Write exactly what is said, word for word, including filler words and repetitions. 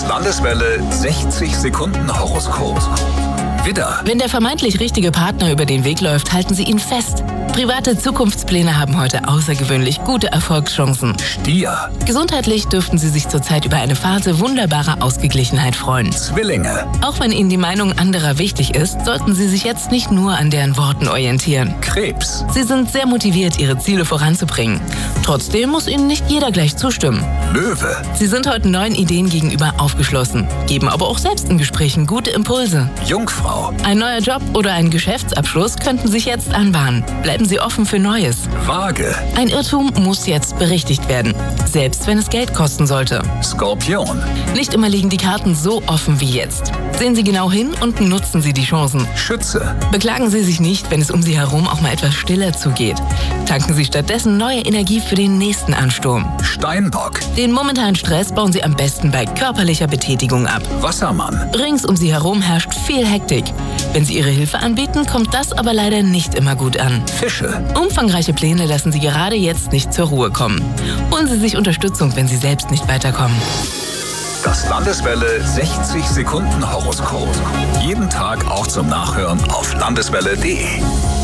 Landeswelle sechzig Sekunden Horoskop. Widder. Wenn der vermeintlich richtige Partner über den Weg läuft, halten Sie ihn fest. Private Zukunftspläne haben heute außergewöhnlich gute Erfolgschancen. Stier. Gesundheitlich dürften Sie sich zurzeit über eine Phase wunderbarer Ausgeglichenheit freuen. Zwillinge. Auch wenn Ihnen die Meinung anderer wichtig ist, sollten Sie sich jetzt nicht nur an deren Worten orientieren. Krebs. Sie sind sehr motiviert, Ihre Ziele voranzubringen. Trotzdem muss Ihnen nicht jeder gleich zustimmen. Löwe. Sie sind heute neuen Ideen gegenüber aufgeschlossen, geben aber auch selbst in Gesprächen gute Impulse. Jungfrau. Ein neuer Job oder ein Geschäftsabschluss könnten sich jetzt anbahnen. Bleiben Sie offen für Neues. Waage. Ein Irrtum muss jetzt berichtigt werden, selbst wenn es Geld kosten sollte. Skorpion. Nicht immer liegen die Karten so offen wie jetzt. Sehen Sie genau hin und nutzen Sie die Chancen. Schütze. Beklagen Sie sich nicht, wenn es um Sie herum auch mal etwas stiller zugeht. Tanken Sie stattdessen neue Energie für den nächsten Ansturm. Steinbock. Den momentanen Stress bauen Sie am besten bei körperlicher Betätigung ab. Wassermann. Rings um Sie herum herrscht viel Hektik. Wenn Sie Ihre Hilfe anbieten, kommt das aber leider nicht immer gut an. Fische. Umfangreiche Pläne lassen Sie gerade jetzt nicht zur Ruhe kommen. Holen Sie sich Unterstützung, wenn Sie selbst nicht weiterkommen. Das Landeswelle sechzig Sekunden Horoskop. Jeden Tag auch zum Nachhören auf landeswelle punkt de.